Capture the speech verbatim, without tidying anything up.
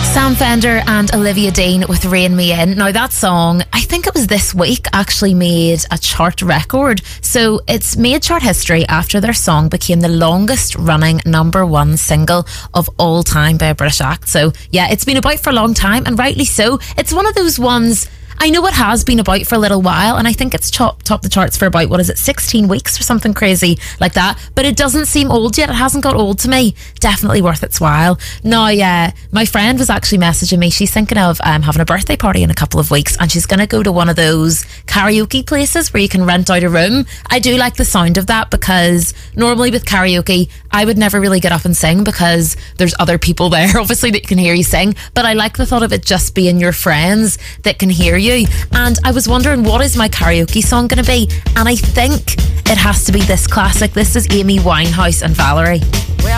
Sam Fender and Olivia Dean with Rain Me In. Now that song, I think it was this week, actually made a chart record. So it's made chart history after their song became the longest running number one single of all time by a British act. So yeah, it's been about for a long time, and rightly so. It's one of those ones, I know it has been about for a little while, and I think it's top, top the charts for about, what is it, sixteen weeks or something crazy like that, but it doesn't seem old yet. It hasn't got old to me. Definitely worth its while. Now, yeah, my friend was actually messaging me. She's thinking of um, having a birthday party in a couple of weeks, and she's going to go to one of those karaoke places where you can rent out a room. I do like the sound of that, because normally with karaoke, I would never really get up and sing because there's other people there, obviously, that can hear you sing, but I like the thought of it just being your friends that can hear you. And I was wondering, what is my karaoke song going to be? And I think it has to be this classic. This is Amy Winehouse and Valerie.